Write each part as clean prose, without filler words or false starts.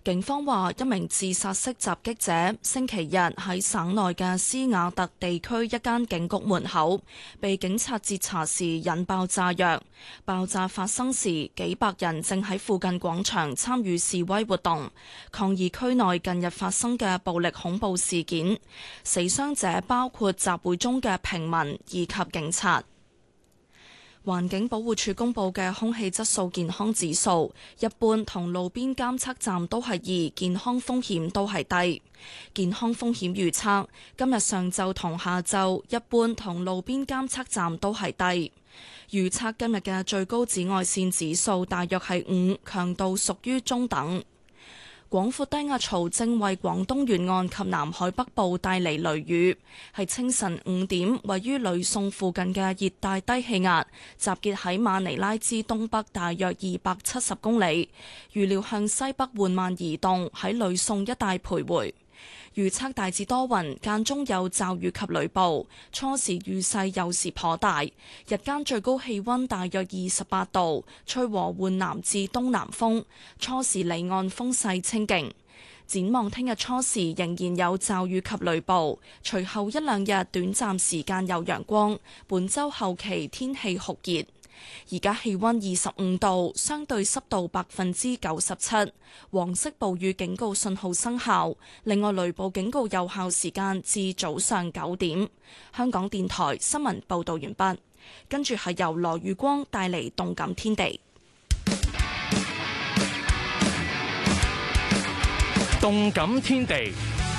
警方話，一名自殺式襲擊者星期日喺省內嘅斯瓦特地區一間警局門口被警察截查時引爆炸藥。爆炸發生時，幾百人正喺附近廣場參與示威活動，抗議區內近日發生嘅暴力恐怖事件。死傷者包括集會中嘅平民以及警察。環境保護署公布嘅空氣質素健康指數，一般同路邊監測站都係2，健康風險都係低。健康風險預測，今日上晝同下晝，一般同路邊監測站都係低。預測今日嘅最高紫外線指數大約係5，強度屬於中等。廣闊低壓槽正為廣東沿岸及南海北部帶嚟雷雨，係清晨5點，位於呂宋附近嘅熱帶低氣壓集結喺馬尼拉之東北大約270公里，預料向西北緩慢移動，喺呂宋一帶徘徊。預測大致多雲，間中有驟雨及雷暴，初時雨勢有時頗大，日間最高氣溫大約28度，吹和緩南至東南風，初時離岸風勢清勁。展望聽日初時仍然有驟雨及雷暴，隨後一兩日短暫時間有陽光，本週後期天氣酷熱。而家氣溫25度，相對濕度97%，黃色暴雨警告信號生效。另外，雷暴警告有效時間至早上9點。香港電台新聞報道完畢，跟住係由羅宇光帶嚟動感天地。 動感天地。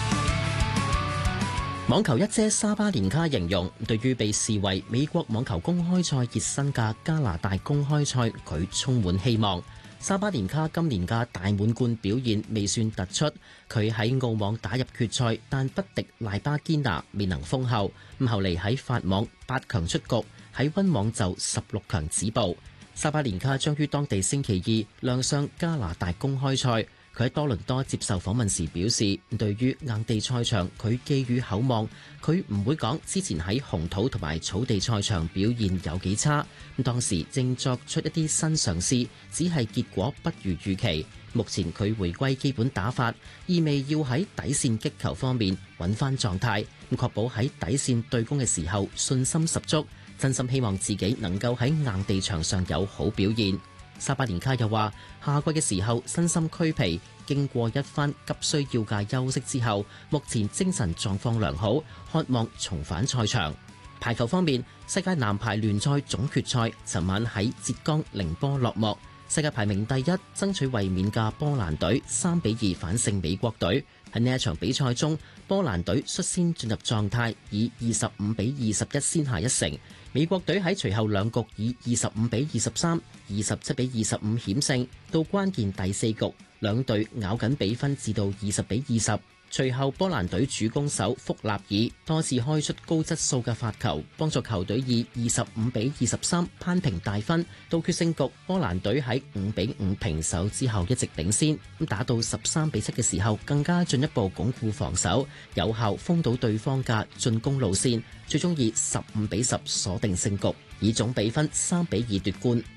網球一姐沙巴連卡形容，對於被視為美國網球公開賽熱身嘅加拿大公開賽，佢充滿希望。沙巴連卡今年嘅大滿貫表現未算突出，佢喺澳網打入決賽，但不敵賴巴堅拿，未能封后。咁後嚟喺法網8強出局，喺溫網就16強止步。沙巴連卡將於當地星期2亮相加拿大公開賽。佢喺多倫多接受訪問時表示，對於硬地賽場佢寄予厚望，佢唔會講之前喺紅土同埋草地賽場表現有幾差，當時正作出一啲新嘗試，只係結果不如預期。目前佢回歸基本打法，意味要喺底線擊球方面揾翻狀態，確保喺底線對攻嘅時候信心十足，真心希望自己能夠喺硬地場上有好表現。沙巴連卡又話，夏季嘅時候身心俱疲，經過一番急需要嘅休息之後，目前精神狀況良好，渴望重返賽場。排球方面，世界男排聯賽總決賽尋晚喺浙江寧波落幕，世界排名第一爭取衛冕嘅波蘭隊3-2反勝美國隊。喺呢一場比賽中，波蘭隊率先進入狀態，以25-21先下一城。美國隊喺隨後兩局以25-23、27-25險勝，到關鍵第4局，兩隊咬緊比分至到20-20。隨後波蘭隊主攻手福納爾多次開出高質素嘅發球，幫助球隊以25-23攀平大分。到決勝局，波蘭隊喺5-5平手之後一直領先，打到13-7嘅時候，更加進一步鞏固防守，有效封堵對方嘅進攻路線，最終以15-10鎖定勝局，以總比分3-2奪冠。